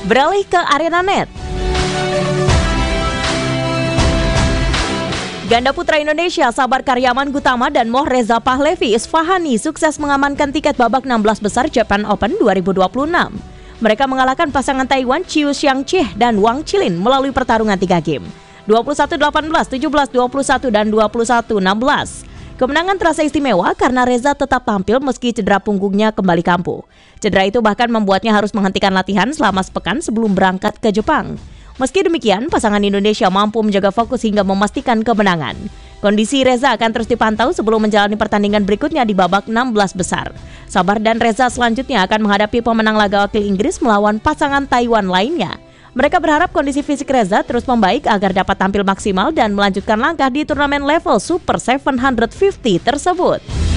Beralih ke arena net. Ganda putra Indonesia Sabar Karyaman Gutama dan Moh Reza Pahlevi Isfahani sukses mengamankan tiket babak 16 besar Japan Open 2026. Mereka mengalahkan pasangan Taiwan Chiu Xiangqie dan Wang Qilin melalui pertarungan 3 game. 21-18, 17-21, dan 21-16. Kemenangan terasa istimewa karena Reza tetap tampil meski cedera punggungnya kembali kambuh. Cedera itu bahkan membuatnya harus menghentikan latihan selama sepekan sebelum berangkat ke Jepang. Meski demikian, pasangan Indonesia mampu menjaga fokus hingga memastikan kemenangan. Kondisi Reza akan terus dipantau sebelum menjalani pertandingan berikutnya di babak 16 besar. Sabar dan Reza selanjutnya akan menghadapi pemenang laga wakil Inggris melawan pasangan Taiwan lainnya. Mereka berharap kondisi fisik Reza terus membaik agar dapat tampil maksimal dan melanjutkan langkah di turnamen level Super 750 tersebut.